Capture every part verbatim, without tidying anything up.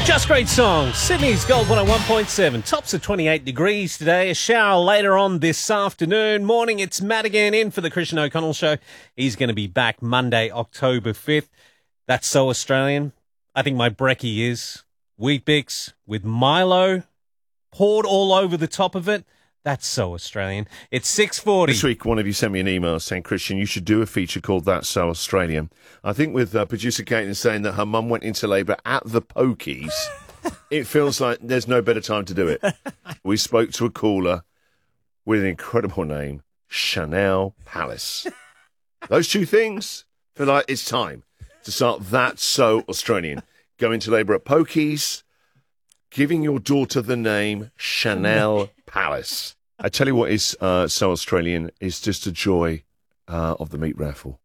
Just great songs. Sydney's Gold one oh one point seven. Tops of twenty-eight degrees today. A shower later on this afternoon. Morning, it's Matt again in for the Christian O'Connell Show. He's going to be back Monday, October fifth. That's so Australian. I think my brekkie is. Wheat Bix with Milo poured all over the top of it. That's so Australian. It's six forty. This week, one of you sent me an email saying, Christian, you should do a feature called That's So Australian. I think with uh, producer Caitlin saying that her mum went into labour at the Pokies, it feels like there's no better time to do it. We spoke to a caller with an incredible name, Chanel Palace. Those two things, feel like it's time to start That's So Australian. Go into labour at Pokies, giving your daughter the name Chanel Palace. I tell you what is uh, so Australian is just a joy uh, of the meat raffle.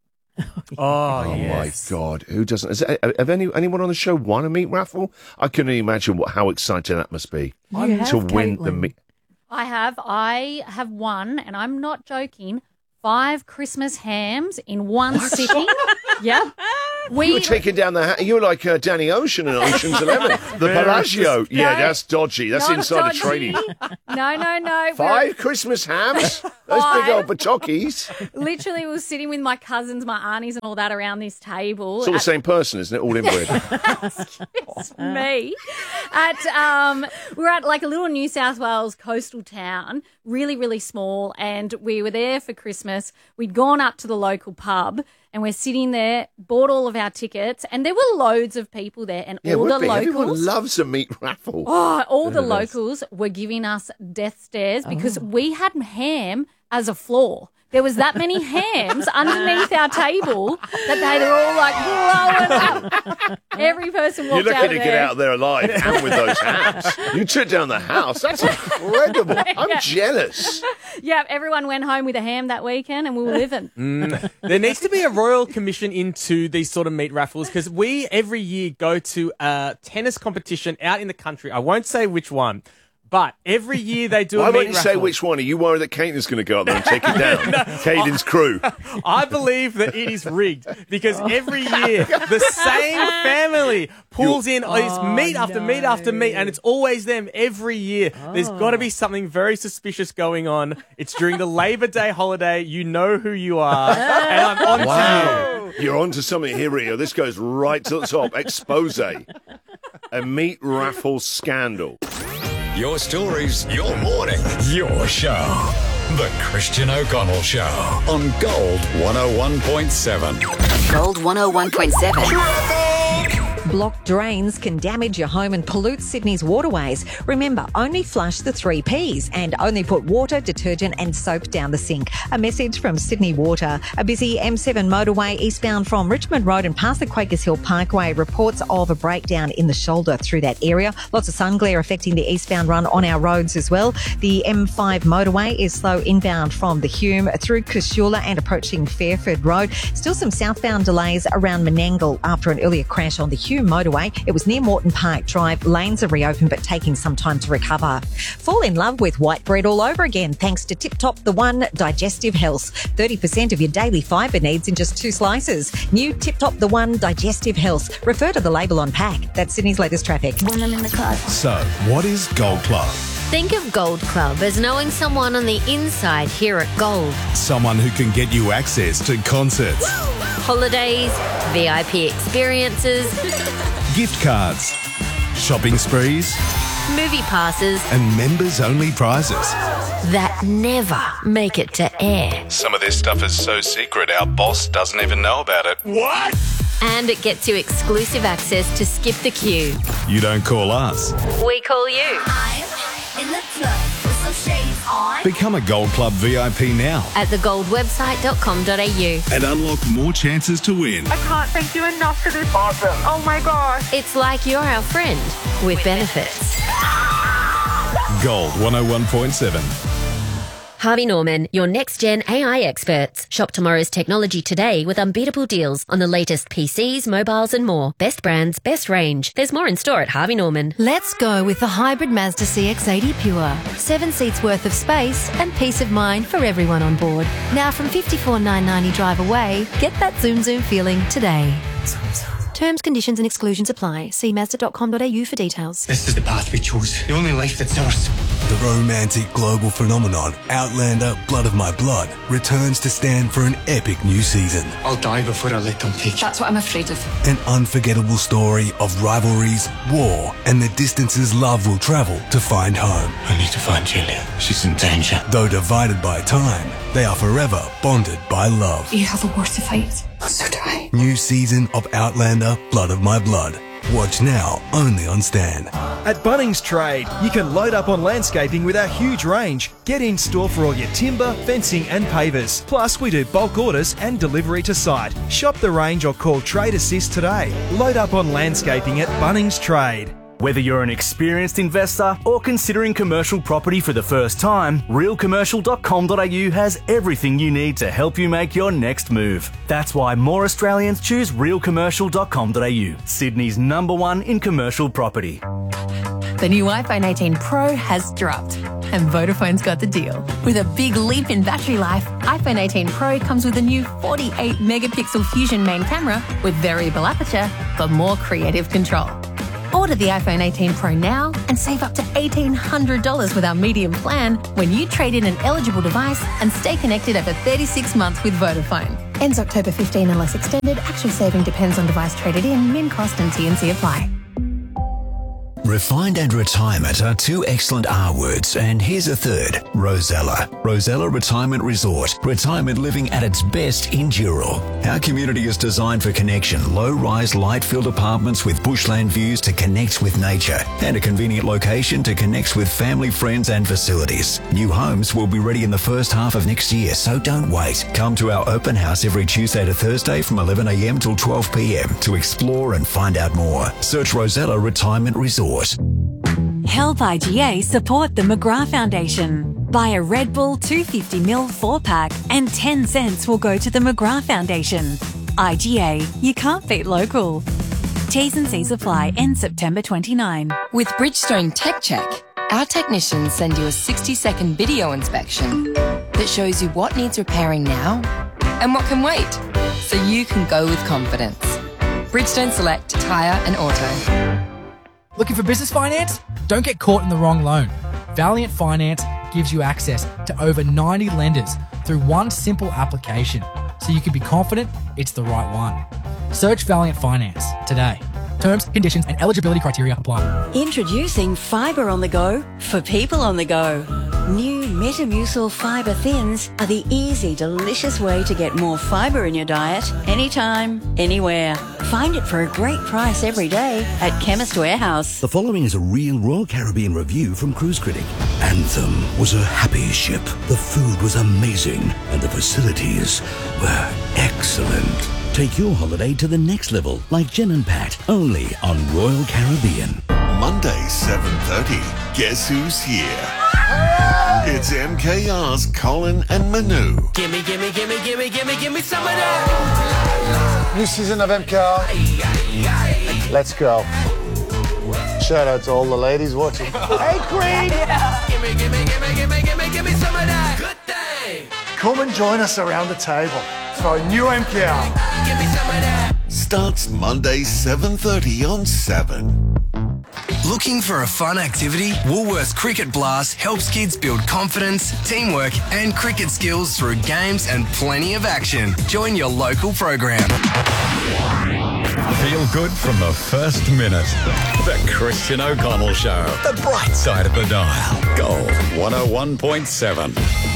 Oh, oh yes. my God. Who doesn't? Is it, have any, anyone on the show won a meat raffle? I can only imagine what, how exciting that must be You have, to win Caitlin. the meat. I have. I have won, and I'm not joking, five Christmas hams in one sitting. Yeah. We, You were taking down the... Ha- you were like uh, Danny Ocean in Ocean's Eleven. The Bellagio. Yeah, that's dodgy. That's Not insider dodgy. trading. No, no, no. Five Christmas hams? Those big Five. old batokis. Literally was sitting with my cousins, my aunties and all that around this table. It's all the at- same person, isn't it? All inbred. Excuse me. At um, we were at like a little New South Wales coastal town, really, really small, and we were there for Christmas. We'd gone up to the local pub, and we're sitting there, bought all of our tickets, and there were loads of people there, and Yeah, all would the be. Everyone locals. loves a meat raffle. Oh, all the Yeah, that's- locals were giving us death stares because we had ham as a floor. There was that many hams underneath our table that they were all like blowing up. Every person walked You're out lucky of to get there. out there alive and with those hams. You took down the house. That's incredible. I'm jealous. Yeah, everyone went home with a ham that weekend and we were living. There needs to be a royal commission into these sort of meat raffles because we every year go to a tennis competition out in the country. I won't say which one, but every year they do Why a meat won't you raffle. say which one? Are you worried that Caden's going to go up there and take it down? Caden's crew. I believe that it is rigged because every year the same family pulls in this meat after meat after meat, and it's always them every year. There's got to be something very suspicious going on. It's during the Labor Day holiday. You know who you are, and I'm on to you. Wow. You're onto something here, Rio. This goes right to the top. Expose. A meat raffle scandal. Your stories, your morning, your show. The Christian O'Connell Show on Gold one oh one point seven. Gold one oh one point seven. Blocked drains can damage your home and pollute Sydney's waterways. Remember, only flush the three Ps and only put water, detergent and soap down the sink. A message from Sydney Water. A busy M seven motorway eastbound from Richmond Road and past the Quakers Hill Parkway reports of a breakdown in the shoulder through that area. Lots of sun glare affecting the eastbound run on our roads as well. The M five motorway is slow inbound from the Hume through Casula and approaching Fairford Road. Still some southbound delays around Menangle after an earlier crash on the Hume motorway. It was near Morton Park Drive. Lanes are reopened but taking some time to recover. Fall in love with white bread all over again thanks to Tip Top The One Digestive Health. thirty percent of your daily fibre needs in just two slices. New Tip Top The One Digestive Health. Refer to the label on pack. That's Sydney's latest traffic. When I'm in the car. So, what is Gold Club? Think of Gold Club as knowing someone on the inside here at Gold. Someone who can get you access to concerts, Holidays, V I P experiences, gift cards, shopping sprees, movie passes and members-only prizes. that never make it to air. Some of this stuff is so secret our boss doesn't even know about it. What? And it gets you exclusive access to Skip the Queue. You don't call us. We call you. In the club with some shades on. Become a Gold Club V I P now At the gold website dot com dot a u. and unlock more chances to win. I can't thank you enough for this. Awesome. Oh my gosh. It's like you're our friend with benefits. Gold one oh one point seven. Harvey Norman, your next-gen A I experts. Shop tomorrow's technology today with unbeatable deals on the latest P Cs, mobiles and more. Best brands, best range. There's more in store at Harvey Norman. Let's go with the hybrid Mazda C X eighty Pure. Seven seats worth of space and peace of mind for everyone on board. Now from fifty-four thousand nine hundred ninety drive away, get that zoom zoom feeling today. Terms, conditions and exclusions apply. See mazda dot com dot a u for details. This is the path we chose. The only life that's ours. The romantic global phenomenon Outlander Blood of My Blood returns to stand for an epic new season. I'll die before I let them take you. That's what I'm afraid of. An unforgettable story of rivalries, war, and the distances love will travel to find home. I need to find Julia. She's in danger. Though divided by time, they are forever bonded by love. You have a war to fight. So do I. New season of Outlander Blood of My Blood. Watch now, only on Stan. At Bunnings Trade, you can load up on landscaping with our huge range. Get in store for all your timber, fencing and pavers. Plus, we do bulk orders and delivery to site. Shop the range or call Trade Assist today. Load up on landscaping at Bunnings Trade. Whether you're an experienced investor or considering commercial property for the first time, real commercial dot com dot a u has everything you need to help you make your next move. That's why more Australians choose real commercial dot com dot a u, Sydney's number one in commercial property. The new iPhone eighteen Pro has dropped, and Vodafone's got the deal. With a big leap in battery life, iPhone eighteen Pro comes with a new forty-eight megapixel Fusion main camera with variable aperture for more creative control. Order the iPhone eighteen Pro now and save up to eighteen hundred dollars with our medium plan when you trade in an eligible device and stay connected over thirty-six months with Vodafone. Ends October fifteenth unless extended. Actual saving depends on device traded in. Min cost and T and C apply. Refined and retirement are two excellent R words, and here's a third, Rosella. Rosella Retirement Resort, retirement living at its best in Dural. Our community is designed for connection, low-rise, light-filled apartments with bushland views to connect with nature, and a convenient location to connect with family, friends and facilities. New homes will be ready in the first half of next year, so don't wait. Come to our open house every Tuesday to Thursday from eleven a m till twelve p m to explore and find out more. Search Rosella Retirement Resort. Help I G A support the McGrath Foundation. Buy a Red Bull two hundred fifty milliliter four pack and ten cents will go to the McGrath Foundation. I G A, you can't beat local. T's and C's apply, end September twenty-ninth. With Bridgestone Tech Check, our technicians send you a sixty second video inspection that shows you what needs repairing now and what can wait, so you can go with confidence. Bridgestone Select Tyre and Auto. Looking for business finance? Don't get caught in the wrong loan. Valiant Finance gives you access to over ninety lenders through one simple application, so you can be confident it's the right one. Search Valiant Finance today. Terms, conditions and eligibility criteria apply. Introducing Fibre on the Go for people on the go. New Metamucil Fibre Thins are the easy, delicious way to get more fibre in your diet anytime, anywhere. Find it for a great price every day at Chemist Warehouse. The following is a real Royal Caribbean review from Cruise Critic. Anthem was a happy ship. The food was amazing and the facilities were excellent. Take your holiday to the next level like Jen and Pat, only on Royal Caribbean. Monday, seven thirty. Guess who's here? It's M K R's Colin and Manu. Gimme, gimme, gimme, gimme, gimme, gimme some of that. New season of M K R. Let's go. Shout out to all the ladies watching. Hey, Queen! Yeah. Gimme, gimme, gimme, gimme, gimme, gimme some of that. Good thing. Come and join us around the table for a new M K R. Give me some of that. Starts Monday, seven thirty on seven. Looking for a fun activity? Woolworths Cricket Blast helps kids build confidence, teamwork and cricket skills through games and plenty of action. Join your local program. Feel good from the first minute. The Christian O'Connell Show. The bright side of the dial. Gold one oh one point seven.